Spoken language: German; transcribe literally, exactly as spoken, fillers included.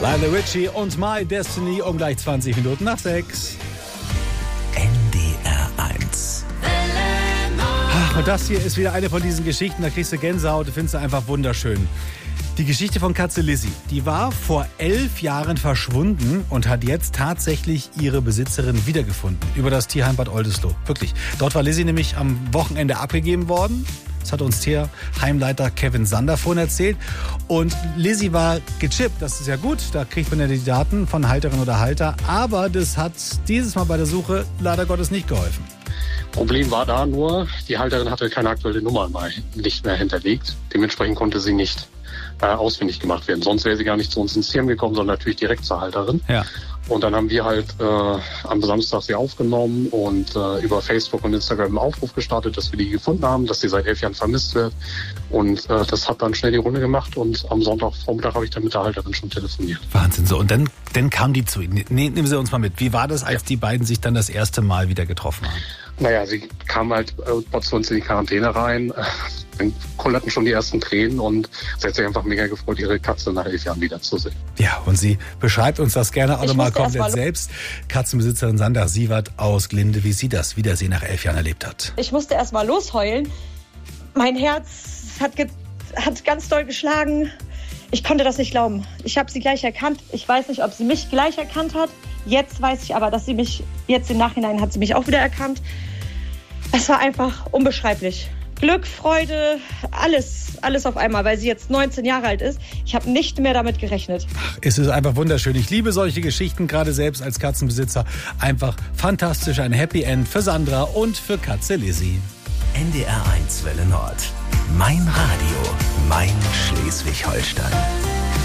Lionel Richie und My Destiny um gleich zwanzig Minuten nach sechs. N D R eins. Ach, und das hier ist wieder eine von diesen Geschichten, da kriegst du Gänsehaut, du findest sie einfach wunderschön. Die Geschichte von Katze Lizzie, die war vor elf Jahren verschwunden und hat jetzt tatsächlich ihre Besitzerin wiedergefunden über das Tierheim Bad Oldesloe. Wirklich. Dort war Lizzie nämlich am Wochenende abgegeben worden. Das hat uns Tierheimleiter Kevin Sander vorhin erzählt. Und Lizzie war gechippt, das ist ja gut, da kriegt man ja die Daten von Halterin oder Halter. Aber das hat dieses Mal bei der Suche leider Gottes nicht geholfen. Problem war da nur, die Halterin hatte keine aktuelle Nummer mehr, nicht mehr hinterlegt. Dementsprechend konnte sie nicht äh, ausfindig gemacht werden. Sonst wäre sie gar nicht zu uns ins Tierheim gekommen, sondern natürlich direkt zur Halterin. Ja. Und dann haben wir halt äh, am Samstag sie aufgenommen und äh, über Facebook und Instagram einen Aufruf gestartet, dass wir die gefunden haben, dass sie seit elf Jahren vermisst wird. Und äh, das hat dann schnell die Runde gemacht und am Sonntagvormittag habe ich dann mit der Halterin schon telefoniert. Wahnsinn, so. Und dann, dann kam die zu Ihnen. Ne, nehmen Sie uns mal mit. Wie war das, als ja. die beiden sich dann das erste Mal wieder getroffen haben? Naja, sie kam halt äh, zu uns in die Quarantäne rein. Dann kullerten schon die ersten Tränen und sie hat sich einfach mega gefreut, ihre Katze nach elf Jahren wiederzusehen. Ja, und sie beschreibt uns das gerne auch nochmal komplett mal selbst. Katzenbesitzerin Sandra Sievert aus Glinde, wie sie das Wiedersehen nach elf Jahren erlebt hat. Ich musste erst mal losheulen. Mein Herz hat, ge- hat ganz doll geschlagen. Ich konnte das nicht glauben. Ich habe sie gleich erkannt. Ich weiß nicht, ob sie mich gleich erkannt hat. Jetzt weiß ich aber, dass sie mich, jetzt im Nachhinein hat sie mich auch wieder erkannt. Es war einfach unbeschreiblich. Glück, Freude, alles, alles auf einmal, weil sie jetzt neunzehn Jahre alt ist. Ich habe nicht mehr damit gerechnet. Ach, es ist einfach wunderschön. Ich liebe solche Geschichten, gerade selbst als Katzenbesitzer. Einfach fantastisch, ein Happy End für Sandra und für Katze Lizzie. N D R eins Welle Nord. Mein Radio, mein Schleswig-Holstein.